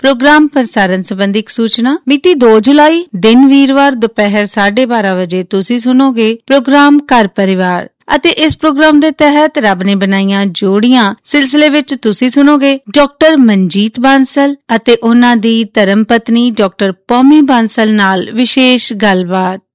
Programme ਪ੍ਰਸਾਰਣ ਸੰਬੰਧੀ ਸੂਚਨਾ ਮਿਤੀ 2 ਜੁਲਾਈ ਦਿਨ ਵੀਰਵਾਰ ਦੁਪਹਿਰ 12:30 ਵਜੇ ਤੁਸੀਂ ਸੁਣੋਗੇ ਪ੍ਰੋਗਰਾਮ ਘਰ ਪਰਿਵਾਰ ਅਤੇ ਇਸ ਪ੍ਰੋਗਰਾਮ ਦੇ ਤਹਿਤ ਰੱਬ ਨੇ ਬਣਾਈਆਂ ਜੋੜੀਆਂ ਸਿਲਸਿਲੇ ਵਿੱਚ ਤੁਸੀਂ ਸੁਣੋਗੇ ਡਾਕਟਰ ਮਨਜੀਤ ਬਾਂਸਲ ਅਤੇ ਉਹਨਾਂ ਦੀ ਧਰਮ ਪਤਨੀ ਡਾਕਟਰ ਪੌਮੀ ਬਾਂਸਲ ਨਾਲ ਵਿਸ਼ੇਸ਼ ਗੱਲਬਾਤ।